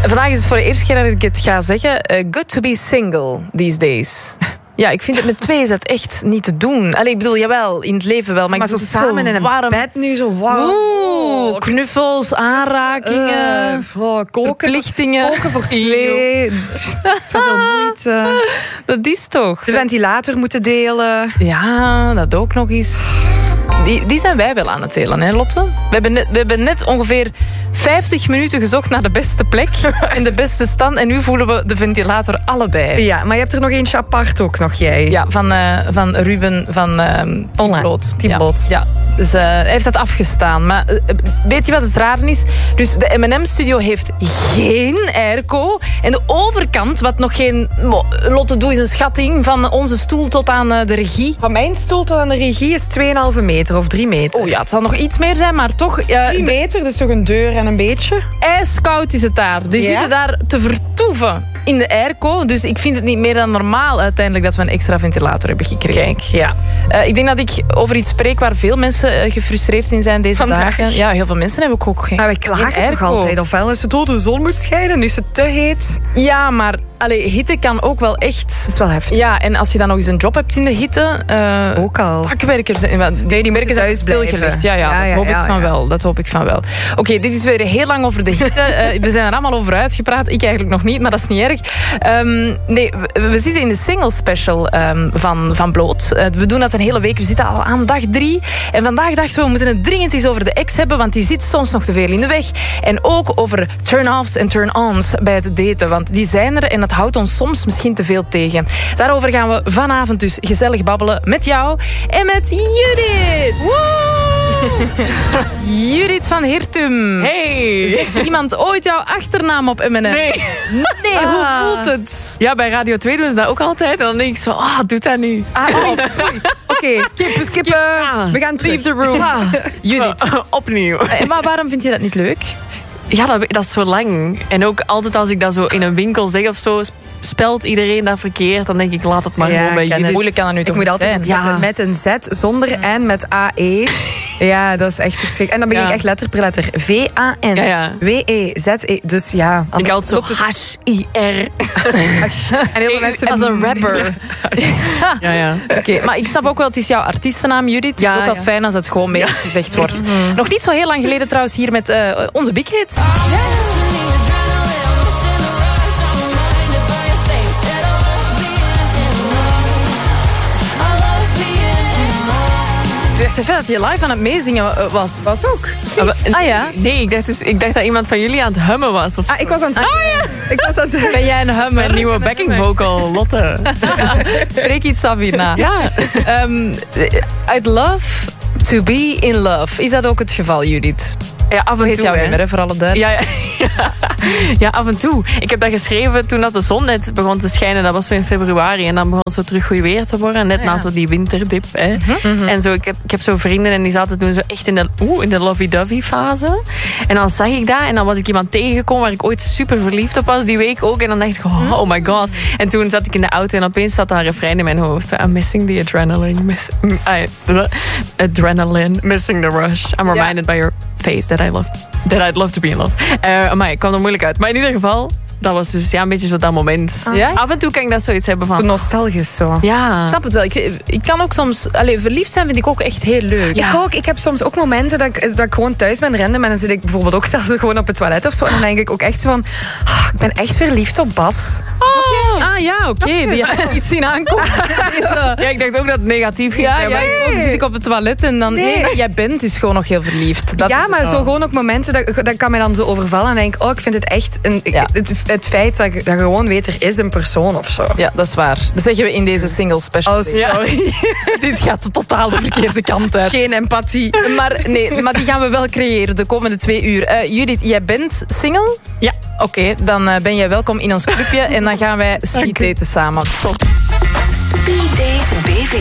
Vandaag is het voor de eerste keer dat ik het ga zeggen. Good to be single these days. Ja, ik vind het met twee is dat echt niet te doen. Allee, ik bedoel, jawel, in het leven wel. Maar zo samen in een bed nu, zo wow. Knuffels, aanrakingen, verplichtingen. Koken voor twee. Zoveel moeite. Dat is toch. De ventilator moeten delen. Ja, dat ook nog eens. Die zijn wij wel aan het delen, hè, Lotte? We hebben net ongeveer 50 minuten gezocht naar de beste plek en de beste stand. En nu voelen we de ventilator allebei. Ja, maar je hebt er nog eentje apart ook nog, jij. Ja, van Ruben van Team Bloot. Ja. Dus hij heeft dat afgestaan. Maar weet je wat het raar is? Dus de M&M-studio heeft geen airco. En de overkant, wat nog geen... Lotte, doe eens een schatting van onze stoel tot aan de regie. Van mijn stoel tot aan de regie is 2,5 meter of 3 meter. Oh ja, het zal nog iets meer zijn, maar toch... 3 meter, dus toch een deur en een beetje. IJskoud is het daar. Dus je zit daar te vertoeven in de airco. Dus ik vind het niet meer dan normaal uiteindelijk dat we een extra ventilator hebben gekregen. Kijk, ja. Ik denk dat ik over iets spreek waar veel mensen gefrustreerd in zijn deze dagen. Ja, heel veel mensen hebben ook geen. Maar wij klagen toch altijd? Ofwel is het de zon moet schijnen, nu is het te heet. Ja, maar hitte kan ook wel echt... Dat is wel heftig. Ja, en als je dan nog eens een job hebt in de hitte... ook al. Vakwerkers... Nee, die merken thuis stilgelegd. Ja, dat hoop ik van wel. Dat hoop ik van wel. Oké, dit is weer heel lang over de hitte. We zijn er allemaal over uitgepraat. Ik eigenlijk nog niet, maar dat is niet erg. Nee, we zitten in de single special van Bloot. We doen dat een hele week. We zitten al aan dag 3. En vandaag dachten we moeten het dringend eens over de ex hebben, want die zit soms nog te veel in de weg. En ook over turn-offs en turn-ons bij het daten. Want die zijn er en dat houdt ons soms misschien te veel tegen. Daarover gaan we vanavond dus gezellig babbelen met jou en met Judith. Judith van Hirtum. Hey. Zegt iemand ooit jouw achternaam op M&M? Nee, hoe voelt het? Ja, bij Radio 2 doen ze dat ook altijd. En dan denk ik zo, doe dat niet. Oké, skippen. We gaan terug. Leave the room. Judith. Opnieuw. Maar waarom vind je dat niet leuk? Ja, dat is zo lang. En ook altijd als ik dat zo in een winkel zeg of zo, spelt iedereen dat verkeerd, dan denk ik, laat het maar gewoon bij jullie. Moeilijk kan dat nu toch niet zijn? Ik moet altijd Ja. met een Z, zonder N, met AE. Ja, dat is echt verschrikkelijk. En dan begin ik echt letter per letter. V-A-N, W-E-Z-E. Dus ja. Ik altijd zo H-I-R. En heel veel mensen... Als een rapper. Ja. Oké, maar ik snap ook wel, het is jouw artiestennaam, Judith. Het is ook wel fijn als het gewoon meer gezegd wordt. Nog niet zo heel lang geleden trouwens hier met onze Big Hits. Ik dacht even dat je live aan het meezingen was. Was ook. Ja? Nee, ik dacht dat iemand van jullie aan het hummen was. Of... Ik was aan het... Ik was aan het... Ben jij een hummer? Mijn nieuwe backing vocal, Lotte. Spreek iets af hierna. Ja. I'd love to be in love. Is dat ook het geval, Judith? Ja, af en Heet toe. jouw nummer, voor alle duidelijkheid. Ja, af en toe. Ik heb dat geschreven toen dat de zon net begon te schijnen. Dat was zo in februari. En dan begon het zo terug goed weer te worden. Net na zo die winterdip. Hè. En zo, ik heb zo vrienden en die zaten toen zo echt in de lovey-dovey fase. En dan zag ik dat. En dan was ik iemand tegengekomen waar ik ooit super verliefd op was die week ook. En dan dacht ik, oh my god. En toen zat ik in de auto en opeens zat daar een refrein in mijn hoofd. I'm missing the adrenaline. Adrenaline. Missing the rush. I'm reminded by your face that I'd love to be in love. Maar ik kwam er moeilijk uit. Maar in ieder geval, dat was dus een beetje zo dat moment. Ja? Af en toe kan ik dat zoiets hebben van... Zo nostalgisch zo. Ja. Ik snap het wel. Ik kan ook soms... verliefd zijn vind ik ook echt heel leuk. Ja. Ik ook. Ik heb soms ook momenten dat ik gewoon thuis ben random en dan zit ik bijvoorbeeld ook zelfs gewoon op het toilet of zo. En dan denk ik ook echt zo van... ik ben echt verliefd op Bas. Oké. Die had ik iets zien aankomen. Ja, ik dacht ook dat het negatief ging. Ook zit ik op het toilet en dan... Nee, jij bent dus gewoon nog heel verliefd. Dat ja, maar zo gewoon ook momenten dat kan mij dan zo overvallen en denk ik, ik vind het echt... Het feit dat je gewoon weet, er is een persoon of zo. Ja, dat is waar. Dat zeggen we in deze single special. Oh, sorry. Dit gaat totaal de verkeerde kant uit. Geen empathie. Maar die gaan we wel creëren de komende 2 uur. Judith, jij bent single? Ja. Oké, dan ben jij welkom in ons clubje en dan gaan wij speeddaten samen. Tot. Speeddate BV.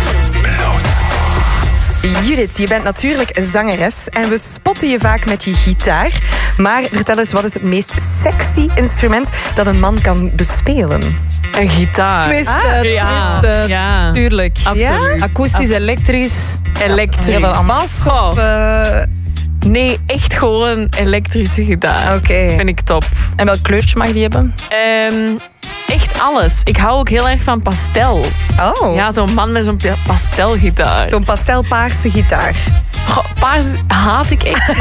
Judith, je bent natuurlijk een zangeres en we spotten je vaak met je gitaar. Maar vertel eens, wat is het meest sexy instrument dat een man kan bespelen? Een gitaar. Twisten. Ja. Tuurlijk. Absoluut. Akoestisch, elektrisch. Elektrisch. Heel veel allemaal. Bas of Nee, echt gewoon elektrische gitaar. Oké. Vind ik top. En welk kleurtje mag die hebben? Echt alles. Ik hou ook heel erg van pastel. Oh. Ja, zo'n man met zo'n pastelgitaar. Zo'n pastelpaarse gitaar. Goh, paars haat ik echt.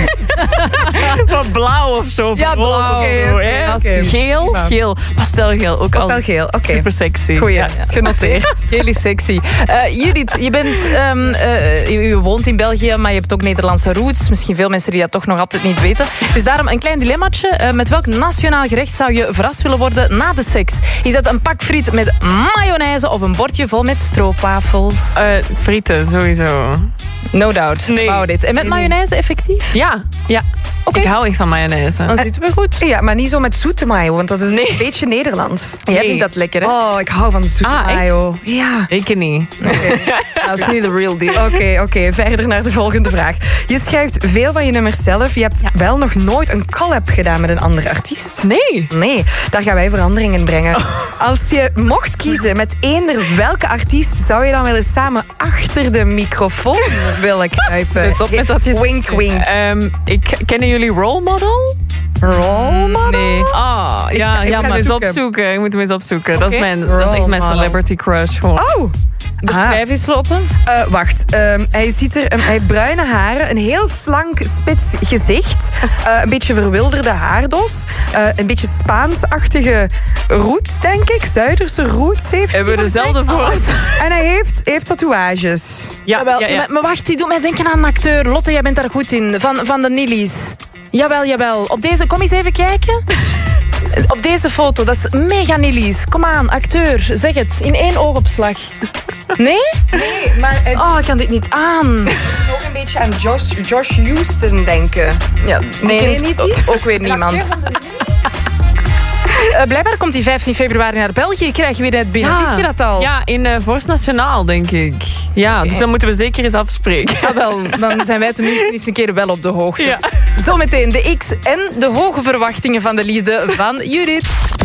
Maar blauw of zo. Ja, blauw. Oké. Geel. Pastelgeel. Ook Pastelgeel, al oké. super sexy. Goeie, genoteerd. Geel is sexy. Judith, je bent, je woont in België, maar je hebt ook Nederlandse roots. Misschien veel mensen die dat toch nog altijd niet weten. Dus daarom een klein dilemmaatje. Met welk nationaal gerecht zou je verrast willen worden na de seks? Is dat een pak friet met mayonaise of een bordje vol met stroopwafels? Frieten, sowieso. No doubt about it. En met mayonaise effectief? Ja. Oké. Ik hou echt van mayonaise. Dan zitten we goed. Ja, maar niet zo met zoete mayo, want dat is een beetje Nederlands. Jij vindt dat lekker, hè? Oh, ik hou van zoete mayo. Ja. Ik niet. Dat is niet de real deal. Oké. Verder naar de volgende vraag. Je schrijft veel van je nummers zelf. Je hebt wel nog nooit een collab gedaan met een andere artiest. Nee, daar gaan wij verandering in brengen. Als je mocht kiezen met eender welke artiest, zou je dan willen samen achter de microfoon willen kruipen? Let op met dat je wink, wink. Kennen jullie Role Model? Role Model? Nee. Ja, Ik ga hem eens opzoeken. Je moet hem eens opzoeken. Dat is echt mijn celebrity crush. Gewoon. Oh! Beschrijf eens, Lotte. Wacht, hij heeft bruine haren, een heel slank, spits gezicht, een beetje verwilderde haardos, een beetje Spaansachtige roots, denk ik. Zuiderse roots heeft hij. Hebben we dezelfde voor ons? En hij heeft tatoeages. Ja. Maar wacht, die doet mij denken aan een acteur. Lotte, jij bent daar goed in. Van de Nillies. Jawel. Op deze, kom eens even kijken. Op deze foto, dat is mega Nillies. Kom aan, acteur, zeg het. In 1 oogopslag. Nee? Nee, maar Oh, ik kan dit niet aan. ook een beetje aan Josh Houston denken. Ja, Nee, niet die. Ook weer niemand. Blijkbaar komt die 15 februari naar België. Krijg je weer net binnen. Wist je dat al? Ja, in Vorst Nationaal, denk ik. Ja, dus dan moeten we zeker eens afspreken. Jawel, dan zijn wij tenminste eens een keer wel op de hoogte. Ja. Zometeen de X en de hoge verwachtingen van de liefde van Judith.